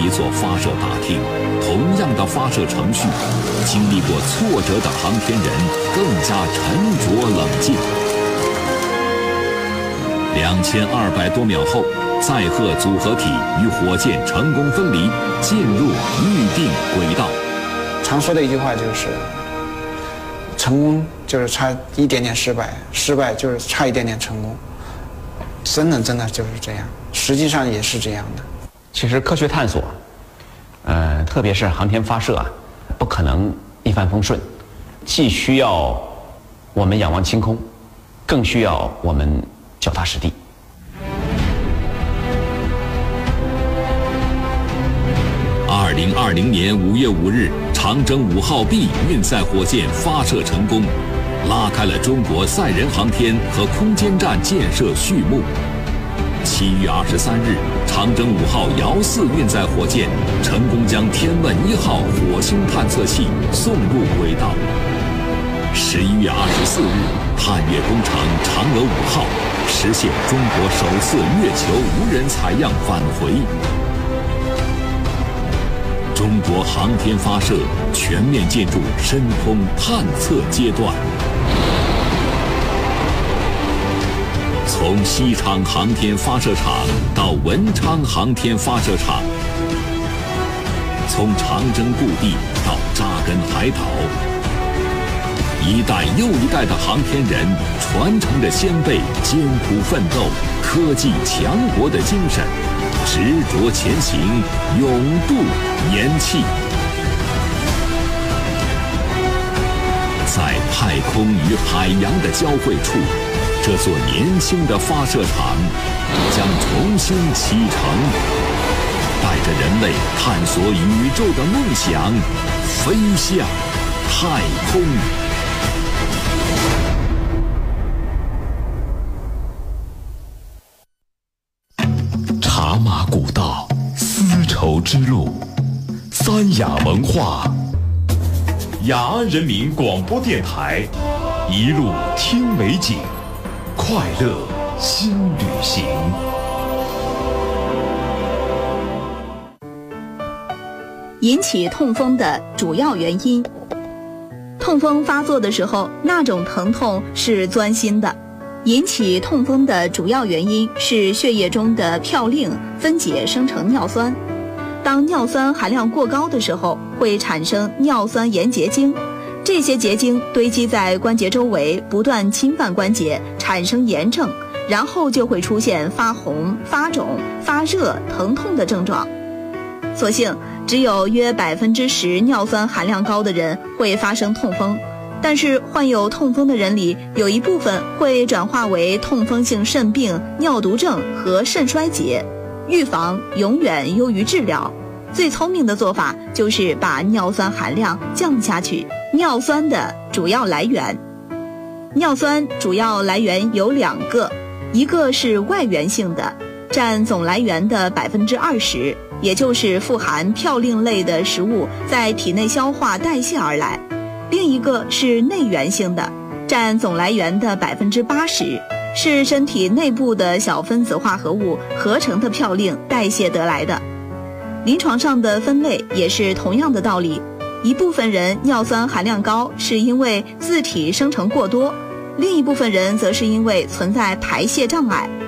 座发射大厅，同样的发射程序，经历过挫折的航天人更加沉着冷静。2200多秒后，载荷组合体与火箭成功分离，进入预定轨道。 常说的一句话就是，成功就是差一点点失败，失败就是差一点点成功。真的就是这样，实际上也是这样的。 其实科学探索，特别是航天发射啊，不可能一帆风顺，既需要我们仰望星空，更需要我们脚踏实地。 2020年5月5日，长征5号 B 运载火箭发射成功，拉开了中国载人航天和空间站建设序幕。7月23日，长征5号遥4运载火箭成功将天问1号火星探测器送入轨道。11月24日，探月工程嫦娥5号实现中国首次月球无人采样返回。中国航天发射全面进入深空探测阶段。从西昌航天发射场到文昌航天发射场，从长征故地到扎根海岛，一代又一代的航天人传承着先辈艰苦奋斗、科技强国的精神，执着前行，永渡严气。在太空与海洋的交汇处，这座年轻的发射场将重新启程，带着人类探索宇宙的梦想，飞向太空。茶马古道，丝绸之路，三雅文化，雅安人民广播电台，一路听美景，快乐新旅行。 引起痛风的主要原因。痛风发作的时候，那种疼痛是钻心的。引起痛风的主要原因是血液中的嘌呤分解生成尿酸。当尿酸含量过高的时候，会产生尿酸盐结晶，这些结晶堆积在关节周围，不断侵犯关节，产生炎症，然后就会出现发红、发肿、发热、疼痛的症状。所幸只有约10%尿酸含量高的人会发生痛风，但是患有痛风的人里，有一部分会转化为痛风性肾病、尿毒症和肾衰竭。预防永远优于治疗，最聪明的做法就是把尿酸含量降下去。尿酸的主要来源，尿酸主要来源有2个，一个是外源性的，占总来源的20%，也就是富含嘌呤类的食物在体内消化代谢而来；另一个是内源性的，占总来源的80%，是身体内部的小分子化合物合成的嘌呤代谢得来的。临床上的分类也是同样的道理，一部分人尿酸含量高是因为自体生成过多，另一部分人则是因为存在排泄障碍。